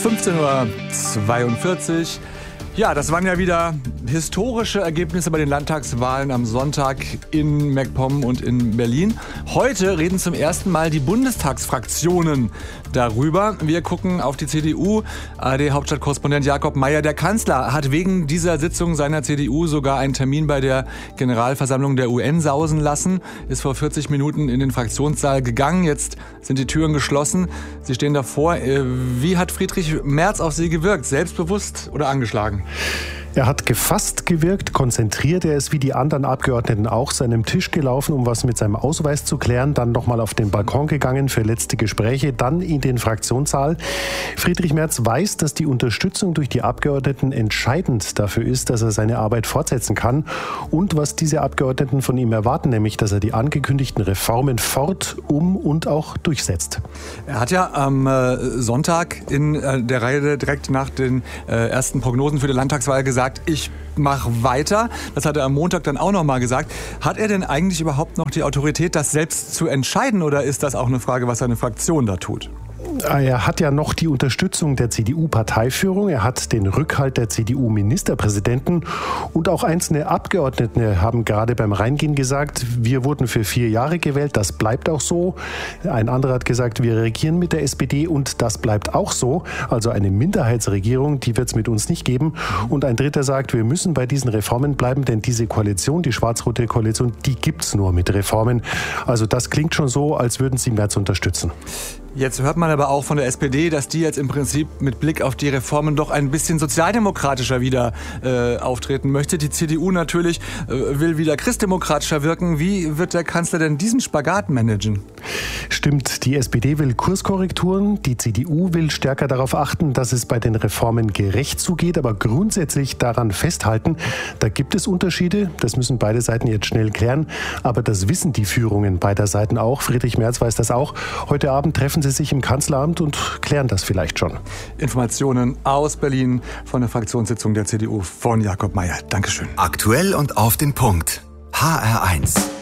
15:42 Uhr. Ja, das waren ja wieder historische Ergebnisse bei den Landtagswahlen am Sonntag in MacPom und in Berlin. Heute reden zum ersten Mal die Bundestagsfraktionen darüber. Wir gucken auf die CDU. ARD-Hauptstadtkorrespondent Jakob Mayer, der Kanzler, hat wegen dieser Sitzung seiner CDU sogar einen Termin bei der Generalversammlung der UN sausen lassen. Ist vor 40 Minuten in den Fraktionssaal gegangen. Jetzt sind die Türen geschlossen. Sie stehen davor. Wie hat Friedrich Merz auf Sie gewirkt? Selbstbewusst oder angeschlagen? Er hat gefasst gewirkt, konzentriert. Er ist wie die anderen Abgeordneten auch seinem Tisch gelaufen, um was mit seinem Ausweis zu klären. Dann nochmal auf den Balkon gegangen für letzte Gespräche, dann in den Fraktionssaal. Friedrich Merz weiß, dass die Unterstützung durch die Abgeordneten entscheidend dafür ist, dass er seine Arbeit fortsetzen kann. Und was diese Abgeordneten von ihm erwarten, nämlich, dass er die angekündigten Reformen und auch durchsetzt. Er hat ja am Sonntag in der Reihe direkt nach den ersten Prognosen für die Landtagswahl gesagt, ich mache weiter. Das hat er am Montag dann auch nochmal gesagt. Hat er denn eigentlich überhaupt noch die Autorität, das selbst zu entscheiden, oder ist das auch eine Frage, was seine Fraktion da tut? Er hat ja noch die Unterstützung der CDU-Parteiführung, er hat den Rückhalt der CDU-Ministerpräsidenten und auch einzelne Abgeordnete haben gerade beim Reingehen gesagt, wir wurden für 4 Jahre gewählt, das bleibt auch so. Ein anderer hat gesagt, wir regieren mit der SPD und das bleibt auch so. Also eine Minderheitsregierung, die wird es mit uns nicht geben. Und ein dritter sagt, wir müssen bei diesen Reformen bleiben, denn diese Koalition, die schwarz-rote Koalition, die gibt es nur mit Reformen. Also das klingt schon so, als würden sie Merz unterstützen. Jetzt hört man aber auch von der SPD, dass die jetzt im Prinzip mit Blick auf die Reformen doch ein bisschen sozialdemokratischer wieder auftreten möchte. Die CDU natürlich will wieder christdemokratischer wirken. Wie wird der Kanzler denn diesen Spagat managen? Stimmt, die SPD will Kurskorrekturen, die CDU will stärker darauf achten, dass es bei den Reformen gerecht zugeht, aber grundsätzlich daran festhalten, da gibt es Unterschiede, das müssen beide Seiten jetzt schnell klären, aber das wissen die Führungen beider Seiten auch. Friedrich Merz weiß das auch. Heute Abend treffen sie sich im Kanzleramt und klären das vielleicht schon. Informationen aus Berlin von der Fraktionssitzung der CDU von Jakob Mayer. Dankeschön. Aktuell und auf den Punkt. HR1.